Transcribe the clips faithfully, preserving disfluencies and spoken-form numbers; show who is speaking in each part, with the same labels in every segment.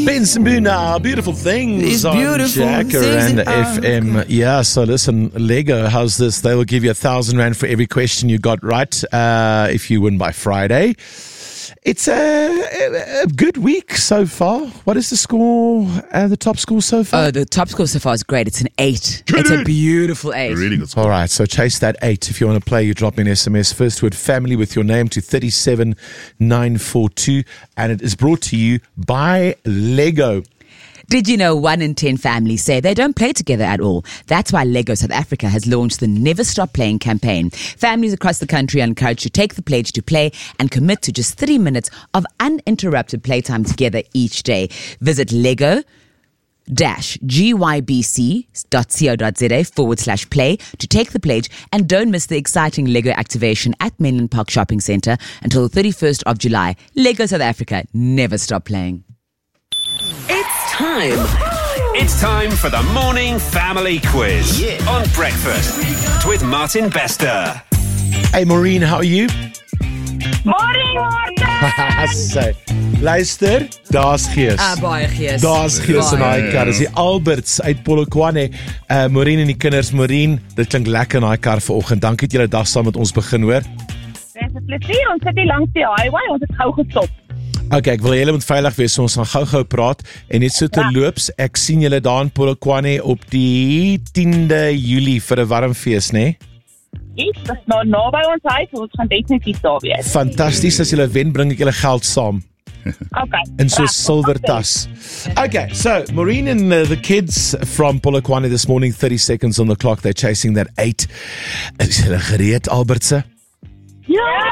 Speaker 1: Benson Boona, beautiful things
Speaker 2: These
Speaker 1: on
Speaker 2: beautiful
Speaker 1: Jacker
Speaker 2: things
Speaker 1: and
Speaker 2: in
Speaker 1: F M. Yeah, so listen, Lego, how's this? They will give you a thousand rand for every question you got right uh, if you win by Friday. It's a, a, a good week so far. What is the score, uh, the top score so far?
Speaker 2: Oh, the top score so far is great. It's an eight. It's a beautiful eight.
Speaker 3: Really good score.
Speaker 1: All right, so chase that eight. If you want to play, you drop me an S M S. First word family with your name to three seven nine four two. And it is brought to you by Lego.
Speaker 2: Did you know one in ten families say they don't play together at all? That's why Lego South Africa has launched the Never Stop Playing campaign. Families across the country are encouraged to take the pledge to play and commit to just thirty minutes of uninterrupted playtime together each day. Visit Lego dash gybc.co.za forward slash play to take the pledge, and don't miss the exciting Lego activation at Menlyn Park Shopping Centre until the thirty-first of July. Lego South Africa, never stop playing.
Speaker 4: It's time.
Speaker 5: It's time for the morning family quiz
Speaker 4: Yeah.
Speaker 5: on Breakfast with Martin Bester.
Speaker 1: Hey Maureen, how are you?
Speaker 6: Morning, Martin!
Speaker 1: So, luister, daar's gees.
Speaker 2: Ah, baie gees.
Speaker 1: Daar's gees in daai kar. Dis die Alberts uit Polokwane. Uh, Maureen en die kinders. Maureen, dit klink lekker in daai kar vanoggend. Dankie dat julle dag saam met ons begin, hoor.
Speaker 6: Dis 'n plesier, ons sit hier langs die highway, ons het gou gestop.
Speaker 1: Okay, ek wil julle moet veilig wees, so ons gaan gou-gou praat en net so terloops, ek sien julle daar in Polokwane op die tiende Julie vir 'n warm fees, né? Nee?
Speaker 6: Yes, dis nou naby ons huis, ons gaan definitief daar wees.
Speaker 1: Fantasties, as julle wen, bring ek julle geld saam.
Speaker 6: Okay.
Speaker 1: In so 'n
Speaker 6: reg,
Speaker 1: silver
Speaker 6: okay.
Speaker 1: tas. Okay, so Maureen and uh, the kids from Polokwane this morning, thirty seconds on the clock, they're chasing that eight. Is julle gereed, Albertse?
Speaker 6: Ja!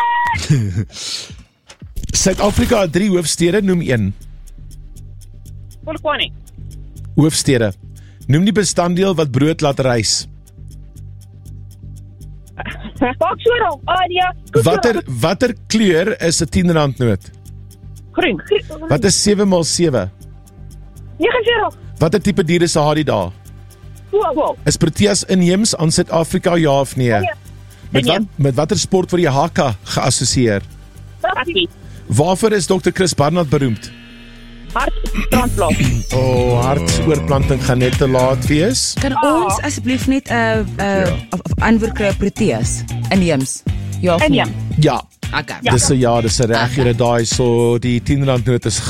Speaker 1: Suid-Afrika het drie hoofstede, noem een.
Speaker 6: Polokwane.
Speaker 1: Hoofstede. Noem die bestanddeel wat brood laat rys.
Speaker 6: Baksoorel. Ah, ja.
Speaker 1: Watter watter kleur is 'n tien rand noot?
Speaker 6: Groen. Groen.
Speaker 1: Wat is sewe maal sewe?
Speaker 6: nege zero.
Speaker 1: Watter tipe dier is 'n Hadida?
Speaker 6: Wow, wow.
Speaker 1: Is Proteas inheems aan Suid-Afrika, ja of nee?
Speaker 6: Ja.
Speaker 1: Met wat met watter sport word die haka geassosieer?
Speaker 6: Rugby.
Speaker 1: Waarvoor is dokter Chris Barnard beroemd?
Speaker 6: Hartstransplant.
Speaker 1: O, oh, hartsoortplanting gaan net te laat wees.
Speaker 2: Kan ons asseblief net 'n uh, uh, antwoord kry op Proteas inheems? Ja of nee?
Speaker 6: Inheems.
Speaker 1: Ja,
Speaker 2: Okay.
Speaker 1: dis 'n ja, dis 'n reg. Julle daai so die tien rand noot is